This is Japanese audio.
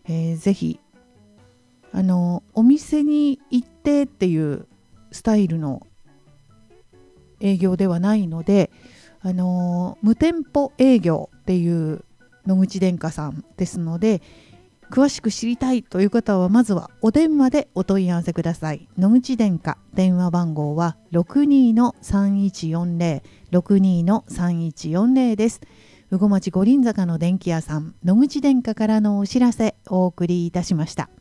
ぜひお店に行ってっていうスタイルの営業ではないので、無店舗営業っていう野口電化さんですので、詳しく知りたいという方はまずはお電話でお問い合わせください。野口電化電話番号は 62-3140 62-3140 です。羽後町五輪坂の電気屋さん野口電化からのお知らせお送りいたしました。